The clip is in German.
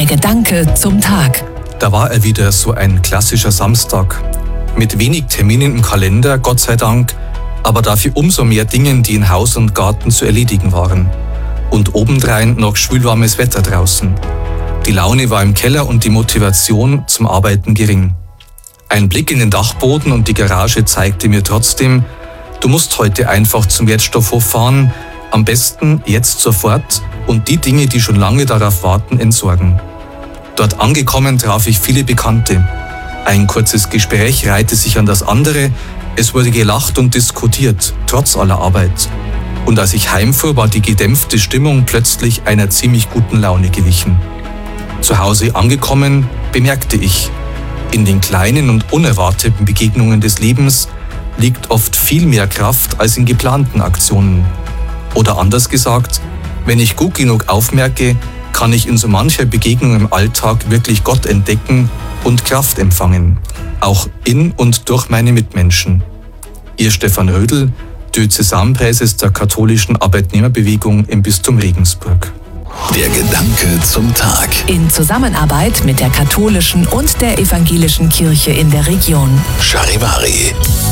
Gedanke zum Tag. Da war er wieder, so ein klassischer Samstag. Mit wenig Terminen im Kalender, Gott sei Dank, aber dafür umso mehr Dingen, die in Haus und Garten zu erledigen waren. Und obendrein noch schwülwarmes Wetter draußen. Die Laune war im Keller und die Motivation zum Arbeiten gering. Ein Blick in den Dachboden und die Garage zeigte mir trotzdem, du musst heute einfach zum Wertstoffhof fahren, am besten jetzt sofort und die Dinge, die schon lange darauf warten, entsorgen. Dort angekommen traf ich viele Bekannte. Ein kurzes Gespräch reihte sich an das andere, es wurde gelacht und diskutiert, trotz aller Arbeit. Und als ich heimfuhr, war die gedämpfte Stimmung plötzlich einer ziemlich guten Laune gewichen. Zu Hause angekommen, bemerkte ich, in den kleinen und unerwarteten Begegnungen des Lebens liegt oft viel mehr Kraft als in geplanten Aktionen. Oder anders gesagt, wenn ich gut genug aufmerke, kann ich in so mancher Begegnung im Alltag wirklich Gott entdecken und Kraft empfangen, auch in und durch meine Mitmenschen. Ihr Stefan Rödl, Diözesanpräses der katholischen Arbeitnehmerbewegung im Bistum Regensburg. Der Gedanke zum Tag. In Zusammenarbeit mit der katholischen und der evangelischen Kirche in der Region. Charivari.